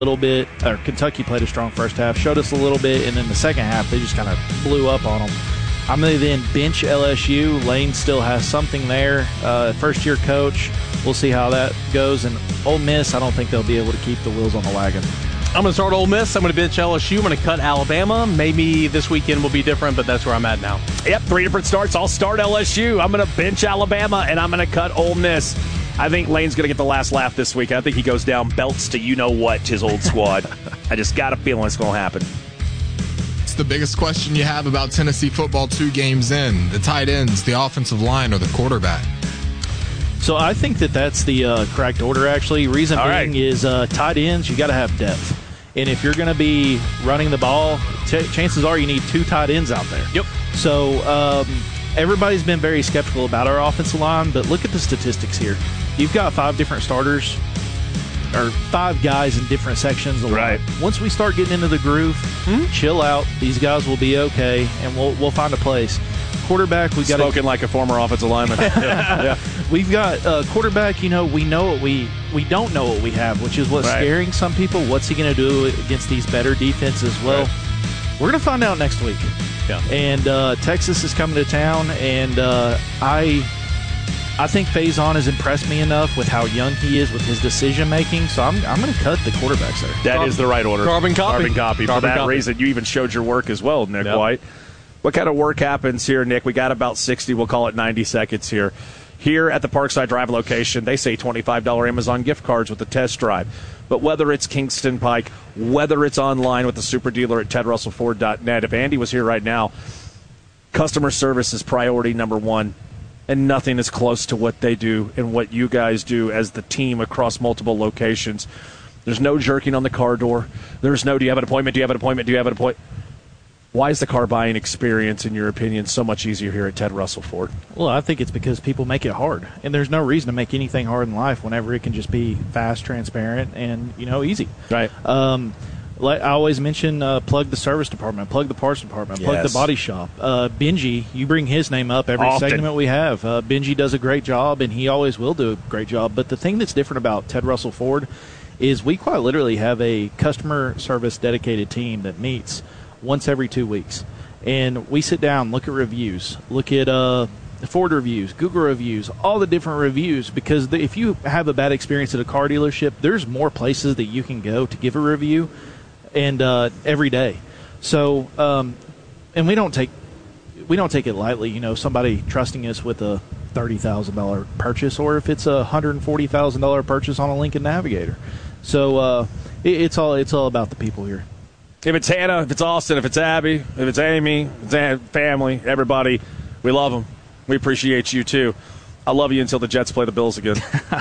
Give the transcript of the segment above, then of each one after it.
little bit, or Kentucky played a strong first half, showed us a little bit, and then the second half they just kind of blew up on them. I'm going to then bench LSU. Lane still has something there. First-year coach. We'll see how that goes. And Ole Miss, I don't think they'll be able to keep the wheels on the wagon. I'm going to start Ole Miss. I'm going to bench LSU. I'm going to cut Alabama. Maybe this weekend will be different, but that's where I'm at now. Yep, 3 different starts. I'll start LSU. I'm going to bench Alabama, and I'm going to cut Ole Miss. I think Lane's going to get the last laugh this week. I think he goes down belts to you-know-what, his old squad. I just got a feeling it's going to happen. It's the biggest question you have about Tennessee football 2 games in. The tight ends, the offensive line, or the quarterback? So I think that's the correct order, actually. Reason being is tight ends, you got to have depth. And if you're going to be running the ball, chances are you need 2 tight ends out there. Yep. So everybody's been very skeptical about our offensive line, but look at the statistics here. You've got 5 different starters, or 5 guys in different sections of the line. Once we start getting into the groove, chill out. These guys will be okay, and we'll find a place. Quarterback, we got spoken like a former offensive lineman. Yeah. We've got quarterback. We know what we don't know what we have, which is what's scaring some people. What's he going to do against these better defenses? Well, we're going to find out next week. Yeah. And Texas is coming to town, and I think Faison has impressed me enough with how young he is with his decision making. So I'm going to cut the quarterbacks there. That is the right order. Carbon copy. For that reason, you even showed your work as well, Nick White. What kind of work happens here, Nick? We got about 60, we'll call it 90 seconds here. Here at the Parkside Drive location, they say $25 Amazon gift cards with the test drive. But whether it's Kingston Pike, whether it's online with the super dealer at tedrussellford.net, if Andy was here right now, customer service is priority number 1, and nothing is close to what they do and what you guys do as the team across multiple locations. There's no jerking on the car door. There's no, do you have an appointment? Do you have an appointment? Do you have an appointment? Why is the car buying experience, in your opinion, so much easier here at Ted Russell Ford? Well, I think it's because people make it hard. And there's no reason to make anything hard in life whenever it can just be fast, transparent, and, easy. Right. I always mention plug the service department, plug the parts department, plug the body shop. Benji, you bring his name up every segment we have. Benji does a great job, and he always will do a great job. But the thing that's different about Ted Russell Ford is we quite literally have a customer service dedicated team that meets once every 2 weeks. And we sit down, look at reviews, look at Ford reviews, Google reviews, all the different reviews, because if you have a bad experience at a car dealership, there's more places that you can go to give a review, and every day. So, and we don't take it lightly, somebody trusting us with a $30,000 purchase, or if it's a $140,000 purchase on a Lincoln Navigator. So it's all about the people here. If it's Hannah, if it's Austin, if it's Abby, if it's Amy, if it's family, everybody, we love them. We appreciate you, too. I love you until the Jets play the Bills again.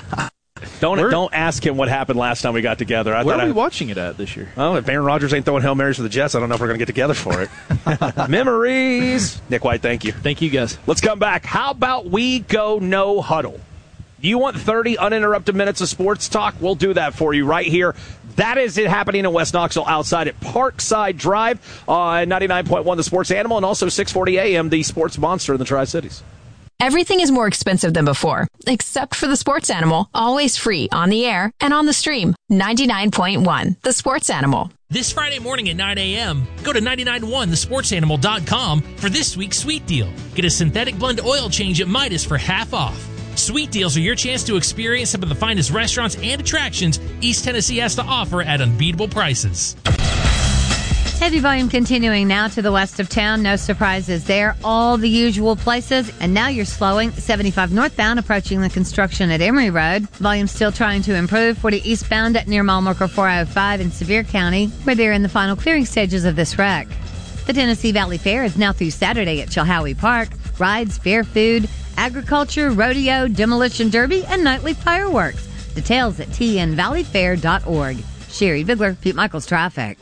Don't ask him what happened last time we got together. Where are we watching it at this year? Oh, if Aaron Rodgers ain't throwing Hail Marys for the Jets, I don't know if we're going to get together for it. Memories. Nick White, thank you. Thank you, guys. Let's come back. How about we go no huddle? Do you want 30 uninterrupted minutes of sports talk? We'll do that for you right here. That is it happening in West Knoxville outside at Parkside Drive on 99.1 The Sports Animal, and also 640 AM, the Sports Monster in the Tri-Cities. Everything is more expensive than before, except for the Sports Animal, always free on the air and on the stream. 99.1 The Sports Animal. This Friday morning at 9 a.m., go to 991thesportsanimal.com for this week's sweet deal. Get a synthetic blend oil change at Midas for half off. Sweet deals are your chance to experience some of the finest restaurants and attractions East Tennessee has to offer at unbeatable prices. Heavy volume continuing now to the west of town. No surprises there. All the usual places. And now you're slowing. 75 northbound approaching the construction at Emory Road. Volume still trying to improve. 40 eastbound at near mile marker 405 in Sevier County, where they're in the final clearing stages of this wreck. The Tennessee Valley Fair is now through Saturday at Chilhowie Park. Rides, fair food, agriculture, rodeo, demolition derby, and nightly fireworks. Details at tnvalleyfair.org. Sherry Bigler, Pete Michaels Traffic.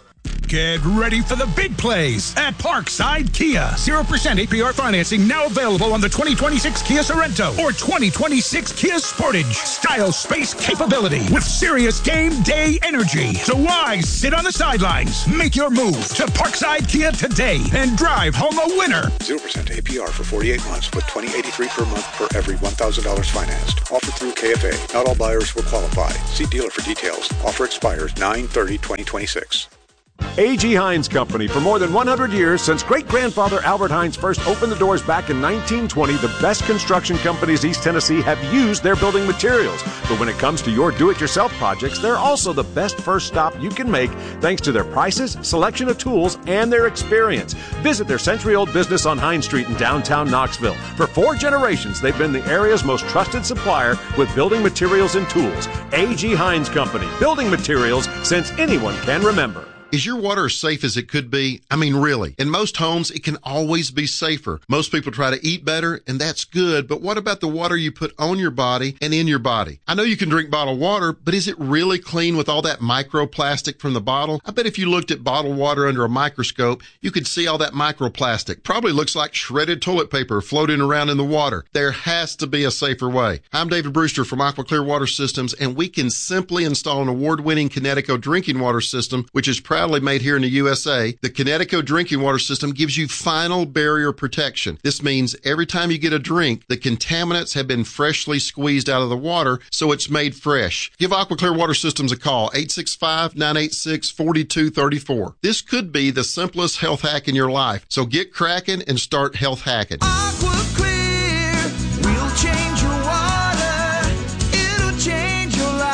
Get ready for the big plays at Parkside Kia. 0% APR financing now available on the 2026 Kia Sorento or 2026 Kia Sportage. Style, space, capability with serious game day energy. So why sit on the sidelines? Make your move to Parkside Kia today and drive home a winner. 0% APR for 48 months with $20.83 per month for every $1,000 financed. Offered through KFA. Not all buyers will qualify. See dealer for details. Offer expires 9/30/2026. A.G. Hines Company. For more than 100 years, since great-grandfather Albert Hines first opened the doors back in 1920, the best construction companies East Tennessee have used their building materials. But when it comes to your do-it-yourself projects, they're also the best first stop you can make thanks to their prices, selection of tools, and their experience. Visit their century-old business on Hines Street in downtown Knoxville. For 4 generations, they've been the area's most trusted supplier with building materials and tools. A.G. Hines Company. Building materials since anyone can remember. Is your water as safe as it could be? I mean, really. In most homes, it can always be safer. Most people try to eat better, and that's good, but what about the water you put on your body and in your body? I know you can drink bottled water, but is it really clean with all that microplastic from the bottle? I bet if you looked at bottled water under a microscope, you could see all that microplastic. Probably looks like shredded toilet paper floating around in the water. There has to be a safer way. I'm David Brewster from Aqua Clear Water Systems, and we can simply install an award-winning Connecticut drinking water system, which is proudly made here in the USA. The Connecticut drinking water system gives you final barrier protection. This means every time you get a drink, the contaminants have been freshly squeezed out of the water, so it's made fresh. Give Aqua Clear Water Systems a call, 865-986-4234. This could be the simplest health hack in your life, so get cracking and start health hacking. Aqua Clear will change your water. It'll change your life.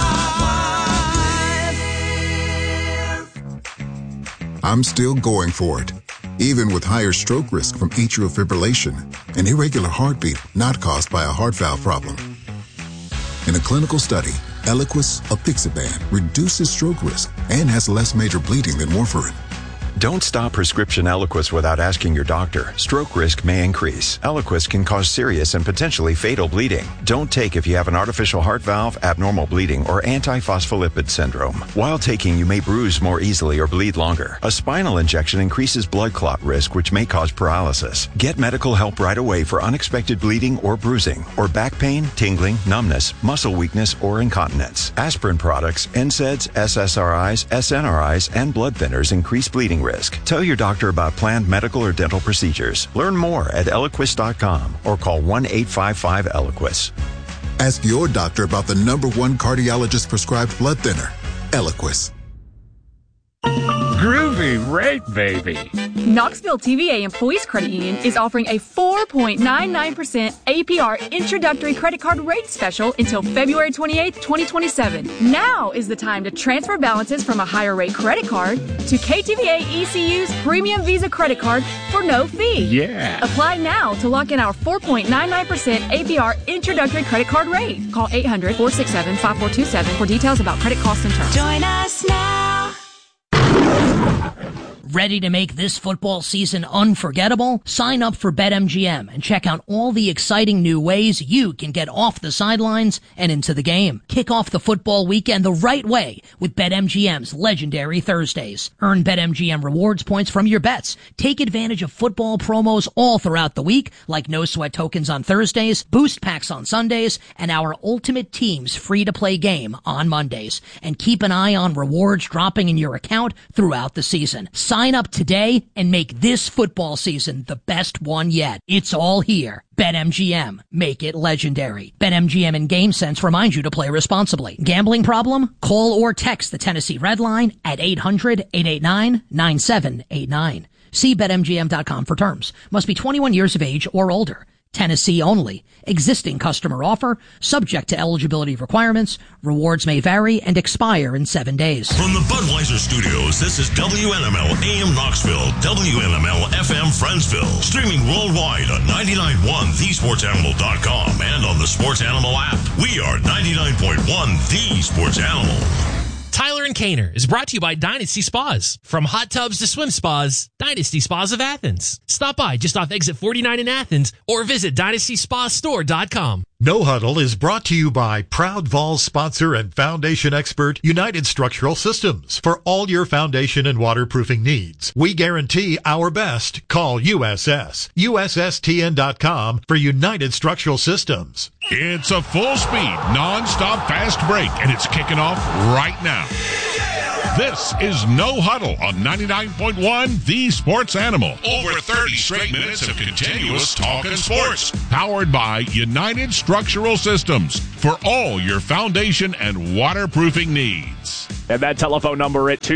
I'm still going for it, even with higher stroke risk from atrial fibrillation, an irregular heartbeat not caused by a heart valve problem. In a clinical study, Eliquis apixaban reduces stroke risk and has less major bleeding than warfarin. Don't stop prescription Eliquis without asking your doctor. Stroke risk may increase. Eliquis can cause serious and potentially fatal bleeding. Don't take if you have an artificial heart valve, abnormal bleeding, or antiphospholipid syndrome. While taking, you may bruise more easily or bleed longer. A spinal injection increases blood clot risk, which may cause paralysis. Get medical help right away for unexpected bleeding or bruising, or back pain, tingling, numbness, muscle weakness, or incontinence. Aspirin products, NSAIDs, SSRIs, SNRIs, and blood thinners increase bleeding risk. Tell your doctor about planned medical or dental procedures. Learn more at Eliquis.com or call 1-855-ELIQUIS. Ask your doctor about the #1 cardiologist prescribed blood thinner, Eliquis. Groovy rate, baby. Knoxville TVA Employees Credit Union is offering a 4.99% APR introductory credit card rate special until February 28, 2027. Now is the time to transfer balances from a higher rate credit card to KTVA ECU's Premium Visa credit card for no fee. Yeah. Apply now to lock in our 4.99% APR introductory credit card rate. Call 800-467-5427 for details about credit costs and terms. Join us now. Ready to make this football season unforgettable? Sign up for BetMGM and check out all the exciting new ways you can get off the sidelines and into the game. Kick off the football weekend the right way with BetMGM's legendary Thursdays. Earn BetMGM rewards points from your bets. Take advantage of football promos all throughout the week, like no sweat tokens on Thursdays, boost packs on Sundays, and our Ultimate Teams free-to-play game on Mondays. And keep an eye on rewards dropping in your account throughout the season. Sign up today and make this football season the best one yet. It's all here. BetMGM. Make it legendary. BetMGM and GameSense remind you to play responsibly. Gambling problem? Call or text the Tennessee Red Line at 800-889-9789. See BetMGM.com for terms. Must be 21 years of age or older. Tennessee only. Existing customer offer, subject to eligibility requirements. Rewards may vary and expire in 7 days. From the Budweiser Studios, this is WNML AM Knoxville, WNML FM Friendsville. Streaming worldwide on 99.1thesportsanimal.com and on the Sports Animal app. We are 99.1 The Sports Animal. Tyler and Kaner is brought to you by Dynasty Spas. From hot tubs to swim spas, Dynasty Spas of Athens. Stop by just off exit 49 in Athens or visit DynastySpaStore.com. No Huddle is brought to you by proud Vols sponsor and foundation expert United Structural Systems. For all your foundation and waterproofing needs, we guarantee our best. Call USS. USSTN.com for United Structural Systems. It's a full speed, non-stop fast break, and it's kicking off right now. This is No Huddle on 99.1 The Sports Animal. Over 30 straight minutes of continuous talking sports. Powered by United Structural Systems for all your foundation and waterproofing needs. And that telephone number at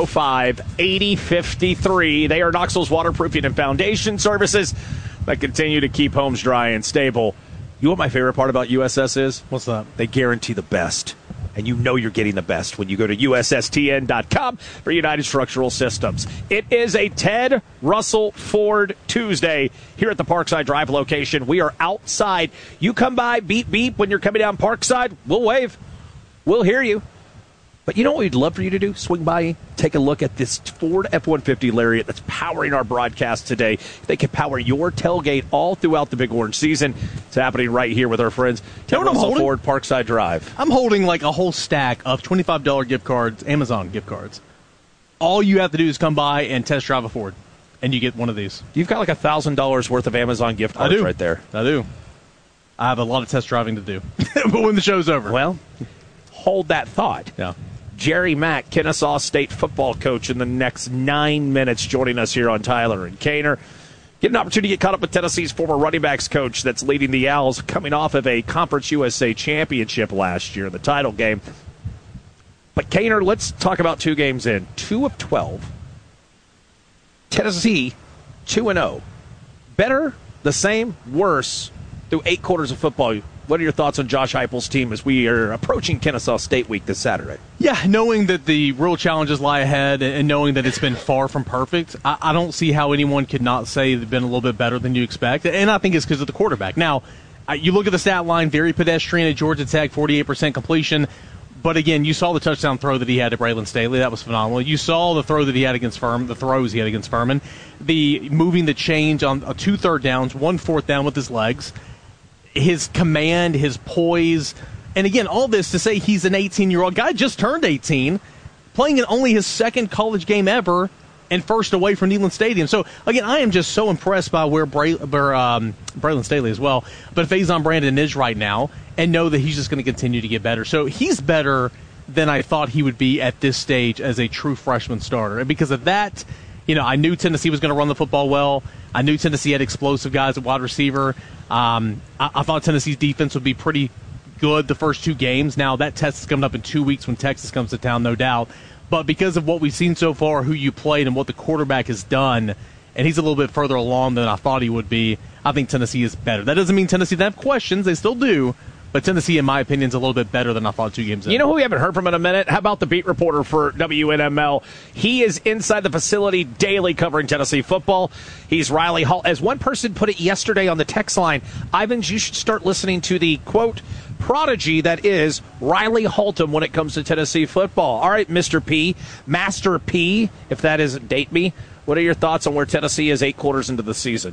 205-8053. They are Knoxville's waterproofing and foundation services that continue to keep homes dry and stable. You know what my favorite part about USS is? What's that? They guarantee the best. And you know you're getting the best when you go to USSTN.com for United Structural Systems. It is a Ted Russell Ford Tuesday here at the Parkside Drive location. We are outside. You come by, beep, beep, when you're coming down Parkside. We'll wave. We'll hear you. But you know what we'd love for you to do? Swing by, take a look at this Ford F-150 Lariat that's powering our broadcast today. They can power your tailgate all throughout the Big Orange season. It's happening right here with our friends. Ted Russell Ford, Parkside Drive. I'm holding like a whole stack of $25 gift cards, Amazon gift cards. All you have to do is come by and test drive a Ford, and you get one of these. You've got like $1,000 worth of Amazon gift cards right there. I do. I have a lot of test driving to do. But when the show's over. Well, hold that thought. Yeah. Jerry Mack, Kennesaw State football coach, in the next 9 minutes, joining us here on Tyler and Kaner. Get an opportunity to get caught up with Tennessee's former running backs coach that's leading the Owls, coming off of a Conference USA championship last year, the title game. But Kaner, let's talk about 2 games in. 2 of 12. Tennessee, 2-0. Better, the same, worse through 8 quarters of football. What are your thoughts on Josh Heupel's team as we are approaching Kennesaw State week this Saturday? Yeah, knowing that the real challenges lie ahead and knowing that it's been far from perfect, I don't see how anyone could not say they've been a little bit better than you expect. And I think it's because of the quarterback. Now, you look at the stat line, very pedestrian at Georgia Tech, 48% completion. But again, you saw the touchdown throw that he had to Braylon Staley. That was phenomenal. You saw the throw that he had against Furman, the throws he had against Furman. The moving the chains on 2 third downs, 1 fourth down with his legs. His command, his poise, and again, all this to say he's an 18-year-old guy, just turned 18, playing in only his 2nd college game ever, and first away from Neyland Stadium. So, again, I am just so impressed by where Braylon Staley as well, but Faison Brandon is right now, and know that he's just going to continue to get better. So he's better than I thought he would be at this stage as a true freshman starter. And because of that, you know, I knew Tennessee was going to run the football well. I knew Tennessee had explosive guys at wide receiver. I thought Tennessee's defense would be pretty good the first 2 games. Now, that test is coming up in 2 weeks when Texas comes to town, no doubt. But because of what we've seen so far, who you played, and what the quarterback has done, and he's a little bit further along than I thought he would be, I think Tennessee is better. That doesn't mean Tennessee doesn't have questions. They still do. But Tennessee, in my opinion, is a little bit better than I thought 2 games in. You know who we haven't heard from in a minute? How about the beat reporter for WNML? He is inside the facility daily covering Tennessee football. He's Riley Hall. As one person put it yesterday on the text line, Ivans, you should start listening to the, quote, prodigy that is Riley Haltom when it comes to Tennessee football. All right, Mr. P, Master P, if that isn't date me, what are your thoughts on where Tennessee is 8 quarters into the season?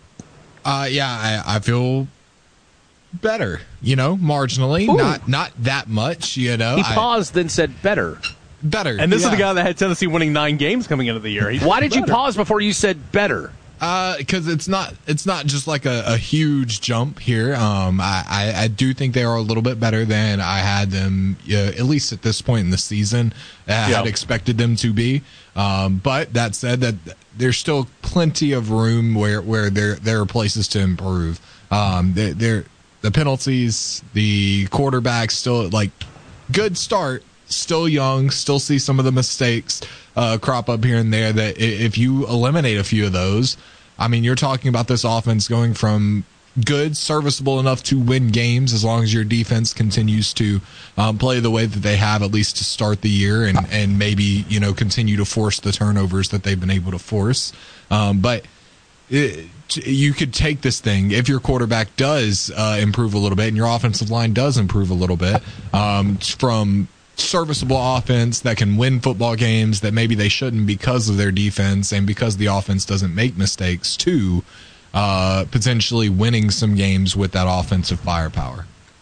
I feel better, marginally. Ooh. Not that much, He paused, then said better. And this is the guy that had Tennessee winning 9 games coming into the year. Why did you pause before you said better? Because it's not just like a huge jump here. I do think they are a little bit better than I had them, at least at this point in the season, I had expected them to be. But that said, that there's still plenty of room where there are places to improve. The penalties, the quarterback still, good start, still young, still see some of the mistakes crop up here and there that if you eliminate a few of those, I mean, you're talking about this offense going from good, serviceable enough to win games as long as your defense continues to play the way that they have, at least to start the year, and maybe, continue to force the turnovers that they've been able to force. But you could take this thing if your quarterback does improve a little bit and your offensive line does improve a little bit from serviceable offense that can win football games that maybe they shouldn't because of their defense and because the offense doesn't make mistakes to potentially winning some games with that offensive firepower.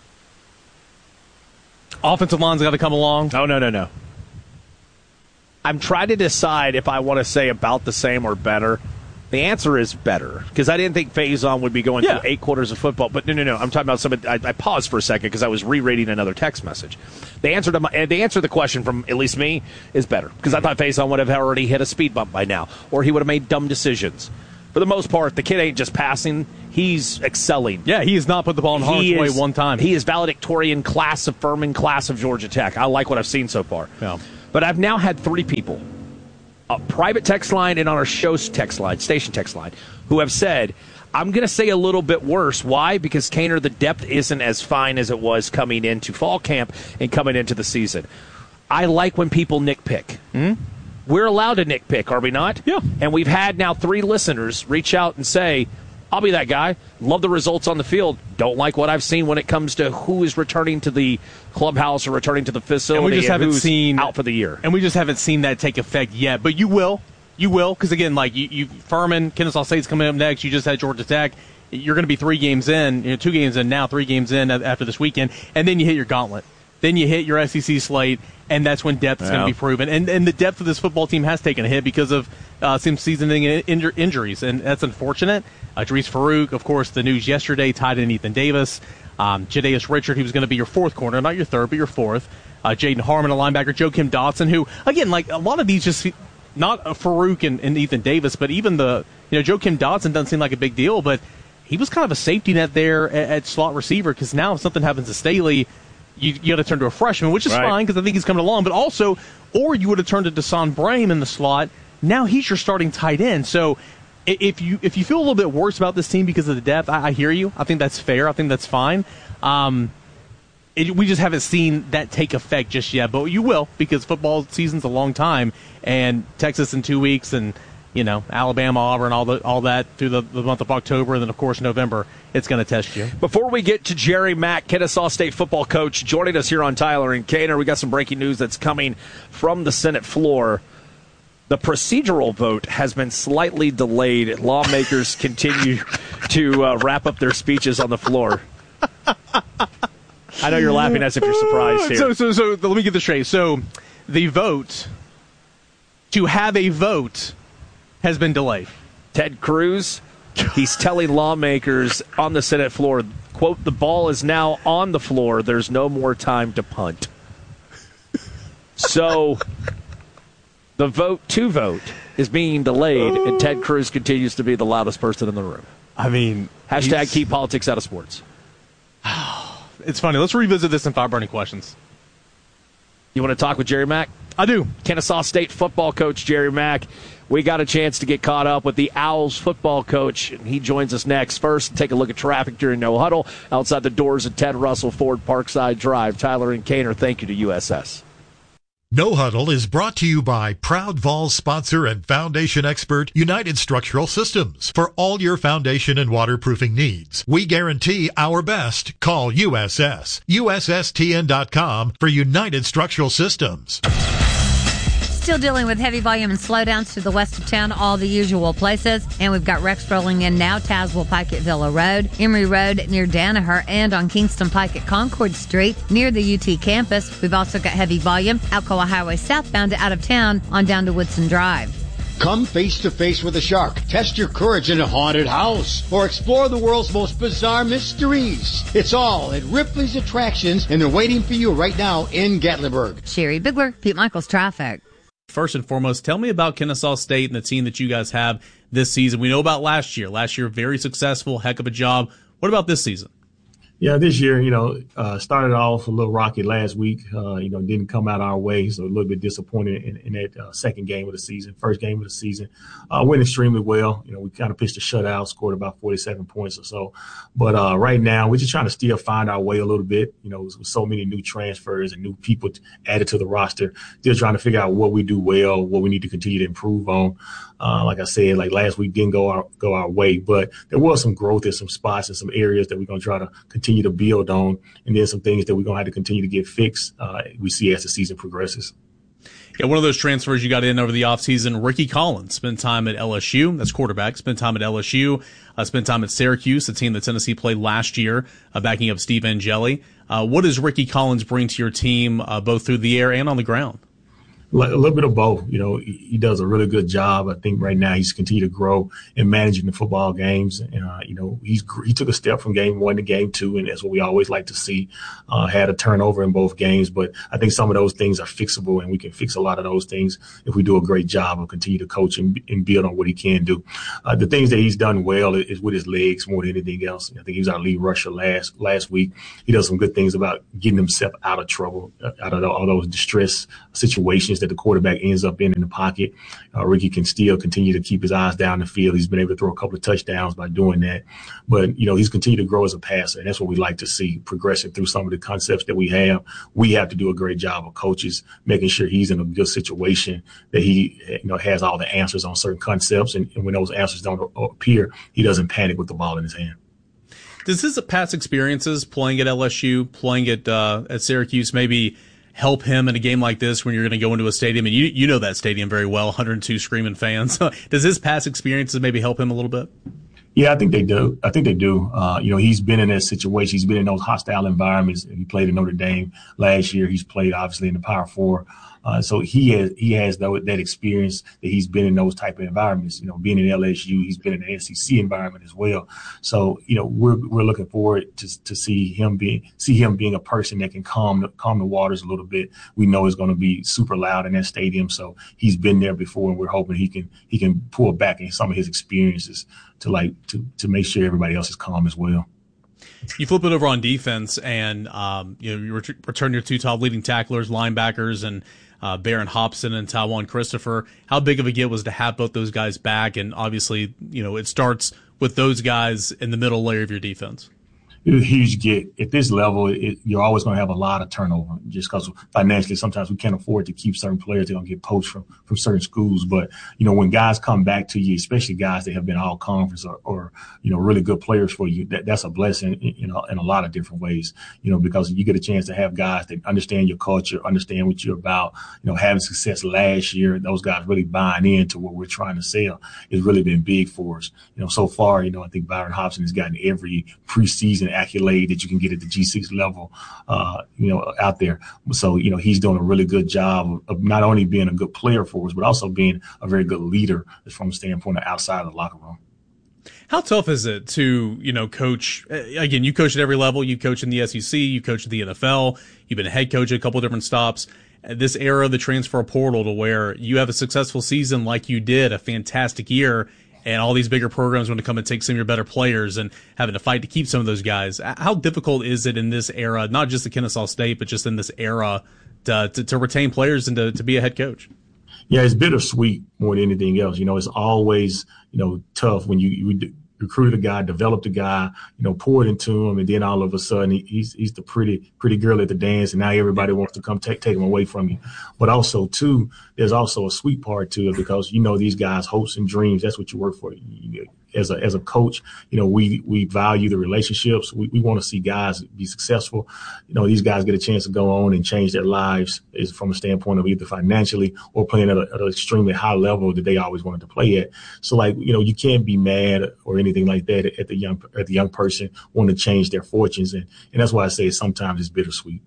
Offensive line's got to come along. Oh, no. I'm trying to decide if I want to say about the same or better. The answer is better, because I didn't think Faison would be going through 8 quarters of football. But no. I'm talking about I paused for a second because I was rereading another text message. The answer to the question from at least me is better, because I thought Faison would have already hit a speed bump by now, or he would have made dumb decisions. For the most part, the kid ain't just passing. He's excelling. Yeah, he has not put the ball in harm's way one time. He is valedictorian, class affirming class of Georgia Tech. I like what I've seen so far. Yeah. But I've now had 3 people, a private text line and on our show's text line, station text line, who have said, I'm going to say a little bit worse. Why? Because, Kaner, the depth isn't as fine as it was coming into fall camp and coming into the season. I like when people nitpick. We're allowed to nitpick, are we not? Yeah. And we've had now 3 listeners reach out and say, I'll be that guy. Love the results on the field. Don't like what I've seen when it comes to who is returning to the clubhouse or returning to the facility. And we just haven't who's seen out for the year. And we just haven't seen that take effect yet. But you will. You will, because, again, like you Furman, Kennesaw State's coming up next. You just had Georgia Tech. You're going to be 3 games in, 2 games in now, 3 games in after this weekend. And then you hit your gauntlet. Then you hit your SEC slate, and that's when depth is going to be proven. And the depth of this football team has taken a hit because of some seasoning injuries, and that's unfortunate. Dries Farouk, of course, the news yesterday, tied in Ethan Davis. Jadeus Richard, he was going to be your 4th corner, not your 3rd, but your 4th. Jaden Harmon, a linebacker. Joakim Dotson, who, again, like a lot of these just not Farouk and Ethan Davis, but even Joakim Dotson doesn't seem like a big deal, but he was kind of a safety net there at slot receiver, because now if something happens to Staley, you got to turn to a freshman, which is fine because I think he's coming along. But also, or you would have turned to Deson Brame in the slot. Now he's your starting tight end. So if you feel a little bit worse about this team because of the depth, I hear you. I think that's fair. I think that's fine. We just haven't seen that take effect just yet. But you will, because football season's a long time, and Texas in 2 weeks, and Alabama, Auburn, all that through the month of October, and then, of course, November, it's going to test you. Before we get to Jerry Mack, Kennesaw State football coach, joining us here on Tyler and Kaner, we got some breaking news that's coming from the Senate floor. The procedural vote has been slightly delayed. Lawmakers continue to wrap up their speeches on the floor. I know you're laughing as if you're surprised here. So let me get this straight. So the vote, to have a vote, has been delayed. Ted Cruz, he's telling lawmakers on the Senate floor, quote, the ball is now on the floor. There's no more time to punt. So the vote to vote is being delayed, and Ted Cruz continues to be the loudest person in the room. I mean, hashtag keep politics out of sports. It's funny. Let's revisit this in 5 burning questions. You want to talk with Jerry Mack? I do. Kennesaw State football coach Jerry Mack. We got a chance to get caught up with the Owls football coach, and he joins us next. First, take a look at traffic during No Huddle outside the doors at Ted Russell Ford Parkside Drive. Tyler and Kaner, thank you to USS. No Huddle is brought to you by proud Vols sponsor and foundation expert United Structural Systems. For all your foundation and waterproofing needs, we guarantee our best. Call USS. USSTN.com for United Structural Systems. Still dealing with heavy volume and slowdowns to the west of town, all the usual places. And we've got wrecks rolling in now. Tazewell Pike at Villa Road, Emory Road near Danaher, and on Kingston Pike at Concord Street near the UT campus. We've also got heavy volume Alcoa Highway southbound to out of town on down to Woodson Drive. Come face to face with a shark, test your courage in a haunted house, or explore the world's most bizarre mysteries. It's all at Ripley's Attractions, and they're waiting for you right now in Gatlinburg. Sherry Bigler, Pete Michaels, Traffic. First and foremost, tell me about Kennesaw State and the team that you guys have this season. We know about last year. Last year, very successful, heck of a job. What about this season? Yeah, this year, started off a little rocky last week. Didn't come out our way, so a little bit disappointed in that second game of the season, first game of the season. Went extremely well. We kind of pitched a shutout, scored about 47 points or so. But right now, we're just trying to still find our way a little bit. With so many new transfers and new people added to the roster, still trying to figure out what we do well, what we need to continue to improve on. Like I said, last week didn't go our way, but there was some growth in some spots and some areas that we're going to try to continue to build on. And then some things that we're going to have to continue to get fixed. We see as the season progresses. Yeah, one of those transfers you got in over the offseason, Ricky Collins, spent time at LSU. That's quarterback. Spent time at LSU. Spent time at Syracuse, the team that Tennessee played last year, backing up Steve Angeli. What does Ricky Collins bring to your team, both through the air and on the ground? A little bit of both. He does a really good job. I think right now he's continued to grow in managing the football games. He took a step from game 1 to game 2, and that's what we always like to see. Had a turnover in both games, but I think some of those things are fixable, and we can fix a lot of those things if we do a great job of continue to coach and build on what he can do. The things that he's done well is with his legs more than anything else. I think he was our lead rusher last week. He does some good things about getting himself out of trouble, out of all those distress situations that the quarterback ends up in the pocket. Ricky can still continue to keep his eyes down the field. He's been able to throw a couple of touchdowns by doing that. But, he's continued to grow as a passer, and that's what we like to see, progressing through some of the concepts that we have. We have to do a great job of coaches making sure he's in a good situation, that he has all the answers on certain concepts. And when those answers don't appear, he doesn't panic with the ball in his hand. Does his past experiences playing at LSU, playing at Syracuse, maybe help him in a game like this when you're going to go into a stadium, and you know that stadium very well, 102 screaming fans? Does his past experiences maybe help him a little bit? Yeah, I think they do. He's been in that situation. He's been in those hostile environments. He played at Notre Dame last year. He's played obviously in the Power 4. So he has that experience, that he's been in those type of environments. Being in LSU, he's been in the SEC environment as well. So we're looking forward to see him being a person that can calm the waters a little bit. We know it's going to be super loud in that stadium, so he's been there before, and we're hoping he can pull back in some of his experiences to make sure everybody else is calm as well. You flip it over on defense, and you return your 2 top leading tacklers, linebackers, and Baron Hobson and Tywan Christopher. How big of a get was to have both those guys back? And obviously, it starts with those guys in the middle layer of your defense. It was a huge get. At this level, you're always going to have a lot of turnover, just because financially sometimes we can't afford to keep certain players. They're going to get poached from certain schools. But, when guys come back to you, especially guys that have been all conference or really good players for you, that's a blessing, in a lot of different ways, because you get a chance to have guys that understand your culture, understand what you're about, having success last year. Those guys really buying into what we're trying to sell has really been big for us. So far, I think Byron Hobson has gotten every preseason accolade that you can get at the G6 level, out there. So, he's doing a really good job of not only being a good player for us, but also being a very good leader from a standpoint of outside of the locker room. How tough is it to, coach? Again, you coach at every level. You coach in the SEC. You coach at the NFL. You've been a head coach at a couple of different stops. This era of the transfer portal, to where you have a successful season like you did, a fantastic year, and all these bigger programs want to come and take some of your better players, and having to fight to keep some of those guys. How difficult is it in this era, not just at Kennesaw State, but just in this era, to retain players and to be a head coach? Yeah, it's bittersweet more than anything else. It's always, tough when you recruited a guy, developed a guy, poured into him, and then all of a sudden he's the pretty girl at the dance, and now everybody wants to come take him away from you. But also, too, there's also a sweet part to it, because these guys' hopes and dreams. That's what you work for. As a coach, we value the relationships. We want to see guys be successful. These guys get a chance to go on and change their lives, is from a standpoint of either financially or playing at an extremely high level that they always wanted to play at. So, you can't be mad or anything like that at the young person wanting to change their fortunes, and that's why I say sometimes it's bittersweet.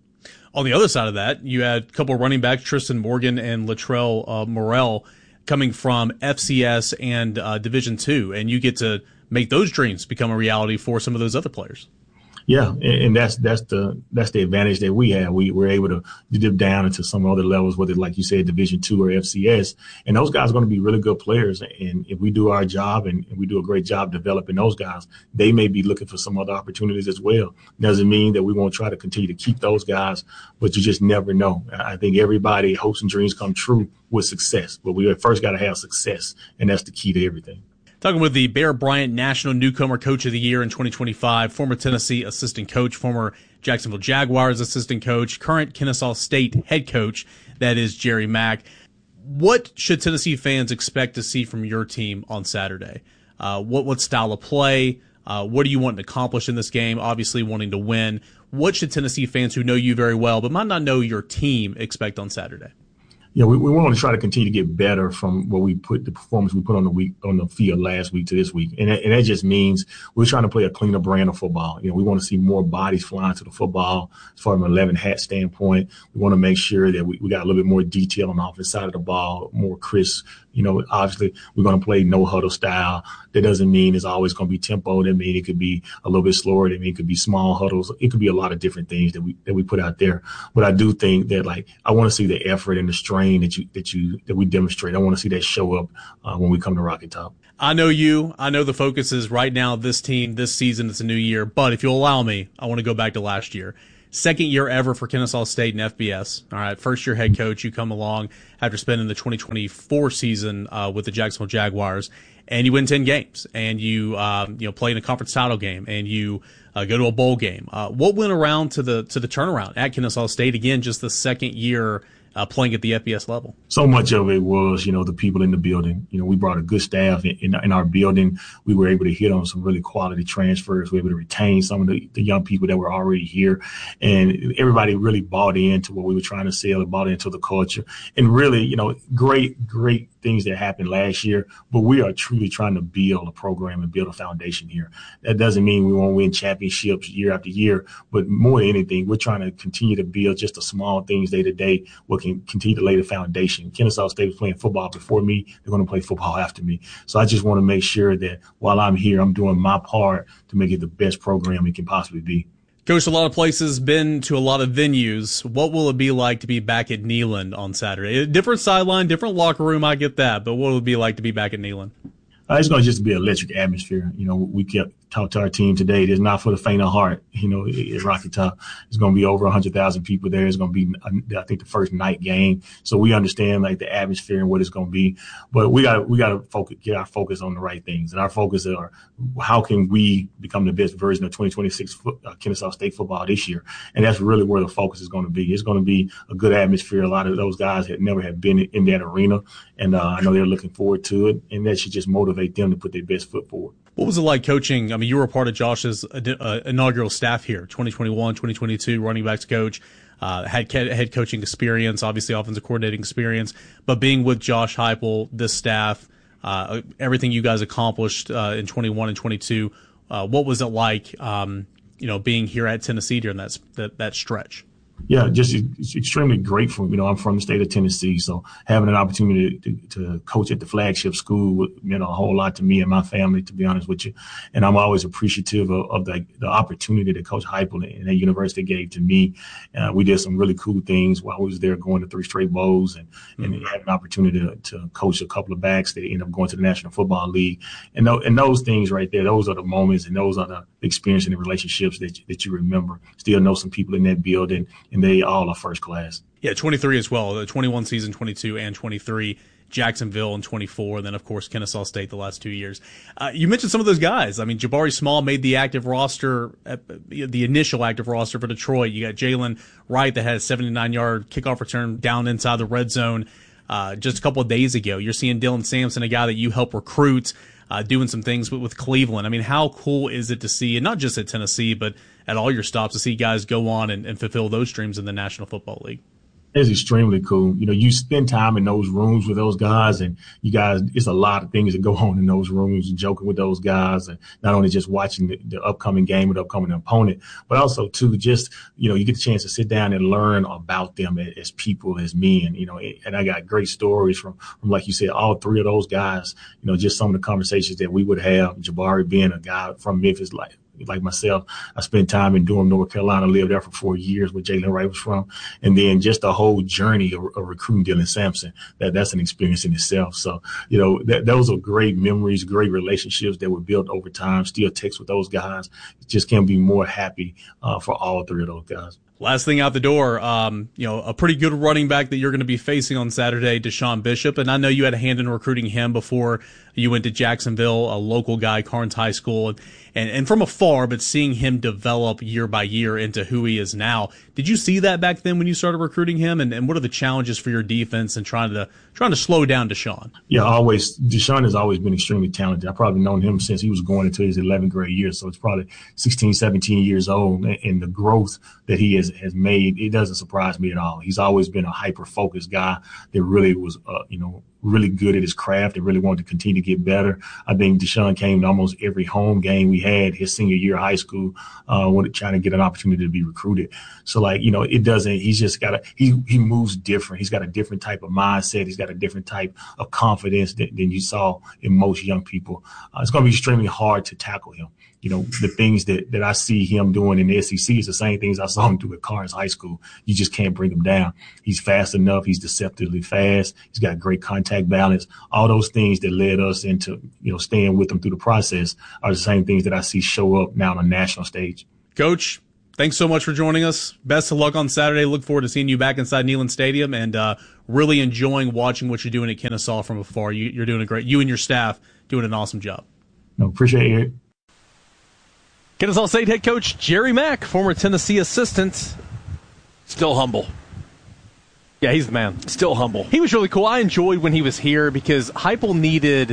On the other side of that, you had a couple of running backs, Tristan Morgan and Latrell Morrell, coming from FCS and Division II, and you get to make those dreams become a reality for some of those other players. Yeah, and that's the advantage that we have. We're able to dip down into some other levels, whether, like you said, Division II or FCS, and those guys are going to be really good players. And if we do our job and we do a great job developing those guys, they may be looking for some other opportunities as well. Doesn't mean that we won't try to continue to keep those guys, but you just never know. I think everybody hopes and dreams come true with success, but we first got to have success, and that's the key to everything. Talking with the Bear Bryant National Newcomer Coach of the Year in 2025, former Tennessee assistant coach, former Jacksonville Jaguars assistant coach, current Kennesaw State head coach, that is Jerry Mack. What should Tennessee fans expect to see from your team on Saturday? What style of play? What do you want to accomplish in this game? Obviously wanting to win. What should Tennessee fans who know you very well but might not know your team expect on Saturday? we want to try to continue to get better from what the performance we put on the field last week to this week. And that just means we're trying to play a cleaner brand of football. We want to see more bodies flying to the football as far as an 11 hat standpoint. We want to make sure that we got a little bit more detail on the offensive side of the ball, more crisp. Obviously we're going to play no huddle style. That doesn't mean it's always going to be tempo. That means it could be a little bit slower. That means it could be small huddles. It could be a lot of different things that we put out there. But I do think that I want to see the effort and the strain that we demonstrate. I want to see that show up when we come to Rocky Top. I know the focus is right now this team, this season, it's a new year. But if you'll allow me, I want to go back to last year. Second year ever for Kennesaw State and FBS. All right, first year head coach. You come along after spending the 2024 season with the Jacksonville Jaguars, and you win 10 games, and you play in a conference title game, and you go to a bowl game. What went around to the turnaround at Kennesaw State? Again, just the second year playing at the FBS level. So much of it was, the people in the building. We brought a good staff in our building. We were able to hit on some really quality transfers. We were able to retain some of the young people that were already here. And everybody really bought into what we were trying to sell and bought into the culture. And really, great things that happened last year, but we are truly trying to build a program and build a foundation here. That doesn't mean we won't win championships year after year, but more than anything, we're trying to continue to build just the small things day to day, what can continue to lay the foundation. Kennesaw State was playing football before me. They're going to play football after me. So I just want to make sure that while I'm here, I'm doing my part to make it the best program it can possibly be. Coached a lot of places, been to a lot of venues. What will it be like to be back at Neyland on Saturday? Different sideline, different locker room, I get that. But what will it be like to be back at Neyland? It's going to just be an electric atmosphere. We kept talk to our team today. It's not for the faint of heart. At Rocky Top, it's going to be over 100,000 people there. It's going to be, I think, the first night game. So we understand the atmosphere and what it's going to be. But we got to get our focus on the right things. And our focus are how can we become the best version of 2026 Kennesaw State football this year? And that's really where the focus is going to be. It's going to be a good atmosphere. A lot of those guys never have been in that arena, and I know they're looking forward to it. And that should just motivate them to put their best foot forward. What was it like coaching? I mean, you were a part of Josh's inaugural staff here, 2021, 2022, running backs coach, had head coaching experience, obviously offensive coordinating experience, but being with Josh Heupel, this staff, everything you guys accomplished in 21 and 22, what was it like, being here at Tennessee during that stretch? Yeah, just extremely grateful. I'm from the state of Tennessee, so having an opportunity to coach at the flagship school meant a whole lot to me and my family, to be honest with you. And I'm always appreciative of the opportunity that Coach Heupel and that university gave to me. We did some really cool things while I was there, going to 3 straight bowls and had an opportunity to coach a couple of backs that ended up going to the National Football League. And those things right there, those are the moments and those are the experience and the relationships that you remember. Still know some people in that building, and they all are first class. Yeah, 23 as well. The 21 season, 22 and 23. Jacksonville in 24, and then, of course, Kennesaw State the last 2 years. You mentioned some of those guys. I mean, Jabari Small made the active roster, the initial active roster for Detroit. You got Jalen Wright that had a 79-yard kickoff return down inside the red zone just a couple of days ago. You're seeing Dylan Sampson, a guy that you help recruit, doing some things with Cleveland. I mean, how cool is it to see, and not just at Tennessee, but at all your stops, to see guys go on and fulfill those dreams in the National Football League? It's extremely cool. You spend time in those rooms with those guys, and you guys, it's a lot of things that go on in those rooms, and joking with those guys, and not only just watching the upcoming game with the upcoming opponent, but also too, just, you get the chance to sit down and learn about them as people, as men, and I got great stories from, like you said, all 3 of those guys, just some of the conversations that we would have. Jabari being a guy from Memphis, like myself, I spent time in Durham, North Carolina, lived there for 4 years where Jalen Wright was from. And then just the whole journey of recruiting Dylan Sampson, that's an experience in itself. So, those are great memories, great relationships that were built over time. Still text with those guys. Just can't be more happy for all 3 of those guys. Last thing out the door, a pretty good running back that you're going to be facing on Saturday, Deshaun Bishop. And I know you had a hand in recruiting him before you went to Jacksonville, a local guy, Carnes High School, and from afar, but seeing him develop year by year into who he is now. Did you see that back then when you started recruiting him? And what are the challenges for your defense and trying to slow down Deshaun? Yeah, always. Deshaun has always been extremely talented. I've probably known him since he was going into his 11th grade year. So it's probably 16, 17 years old, and the growth that he has has made, it doesn't surprise me at all. He's always been a hyper-focused guy that really was, really good at his craft and really wanted to continue to get better. I think Deshaun came to almost every home game we had his senior year of high school, trying to get an opportunity to be recruited. So it doesn't, he's just he moves different. He's got a different type of mindset. He's got a different type of confidence than you saw in most young people. It's going to be extremely hard to tackle him. The things that I see him doing in the SEC is the same things I saw him do at Carnes High School. You just can't bring him down. He's fast enough. He's deceptively fast. He's got great contact balance. All those things that led us into, staying with him through the process are the same things that I see show up now on a national stage. Coach, thanks so much for joining us. Best of luck on Saturday. Look forward to seeing you back inside Neyland Stadium and really enjoying watching what you're doing at Kennesaw from afar. You're doing you and your staff doing an awesome job. No, appreciate it. Kennesaw State head coach Jerry Mack, former Tennessee assistant. Still humble. Yeah, he's the man. Still humble. He was really cool. I enjoyed when he was here because Heupel needed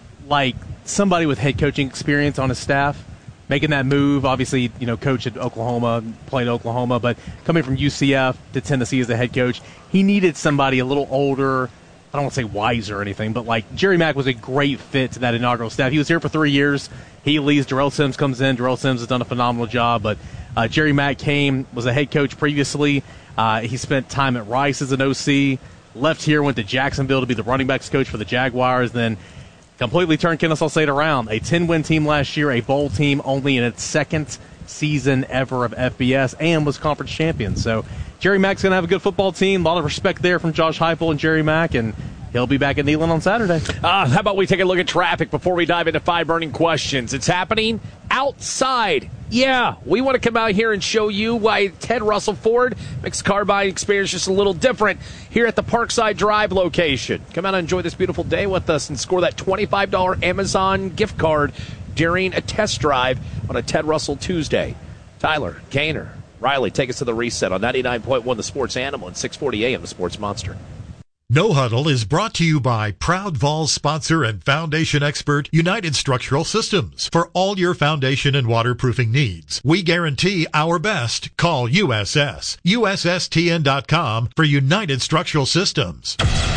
somebody with head coaching experience on his staff. Making that move, obviously, coach at Oklahoma, played Oklahoma, but coming from UCF to Tennessee as the head coach, he needed somebody a little older. I don't want to say wiser or anything, but Jerry Mack was a great fit to that inaugural staff. He was here for 3 years. He leaves. Darrell Sims comes in. Darrell Sims has done a phenomenal job, but Jerry Mack was a head coach previously. He spent time at Rice as an OC, left here, went to Jacksonville to be the running backs coach for the Jaguars, then completely turned Kennesaw State around. A 10-win team last year, a bowl team only in its second season ever of FBS, and was conference champion. So Jerry Mack's going to have a good football team. A lot of respect there from Josh Heupel and Jerry Mack, and he'll be back at Neyland on Saturday. How about we take a look at traffic before we dive into 5 burning questions? It's happening outside. Yeah, we want to come out here and show you why Ted Russell Ford makes the car buying experience just a little different here at the Parkside Drive location. Come out and enjoy this beautiful day with us and score that $25 Amazon gift card during a test drive on a Ted Russell Tuesday. Tyler, Gaynor, Riley, take us to the reset on 99.1 The Sports Animal and 640 AM The Sports Monster. No Huddle is brought to you by proud Vols sponsor and foundation expert United Structural Systems. For all your foundation and waterproofing needs, we guarantee our best. Call USS. USSTN.com for United Structural Systems.